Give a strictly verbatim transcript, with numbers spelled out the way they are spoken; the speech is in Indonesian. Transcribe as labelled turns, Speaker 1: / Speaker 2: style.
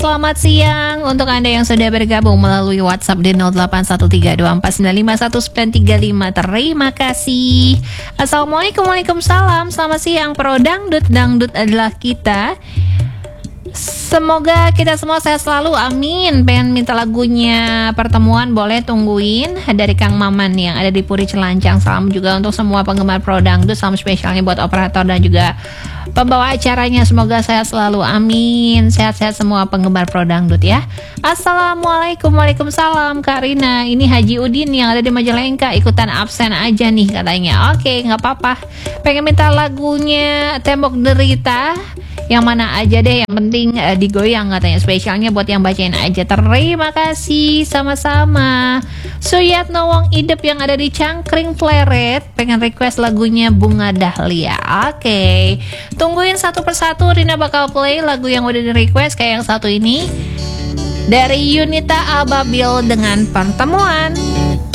Speaker 1: Selamat siang untuk Anda yang sudah bergabung melalui WhatsApp di nol delapan satu tiga dua empat sembilan lima satu sembilan tiga lima. Terima kasih. Assalamualaikum, waalaikumsalam. Selamat siang Pro Dangdut. Dangdut adalah kita. Semoga kita semua sehat selalu, amin. Pengen minta lagunya Pertemuan, boleh tungguin, dari Kang Maman yang ada di Puri Celancang. Salam juga untuk semua penggemar Pro Dangdut. Salam spesialnya buat operator dan juga pembawa acaranya. Semoga sehat selalu, amin. Sehat-sehat semua penggemar Pro Dangdut ya. Assalamualaikum, waalaikumsalam Kak Rina. Ini Haji Udin yang ada di Majalengka, ikutan absen aja nih katanya. Oke, gak apa-apa. Pengen minta lagunya Tembok Derita, yang mana aja deh, yang penting uh, digoyang katanya. Spesialnya buat yang bacain aja. Terima kasih, sama-sama. Suyatno Wong Idep yang ada di Cangkring Pleret pengen request lagunya Bunga Dahlia. Oke, tungguin satu persatu. Rina bakal play lagu yang udah di request, kayak yang satu ini dari Yunita Ababil dengan Pertemuan.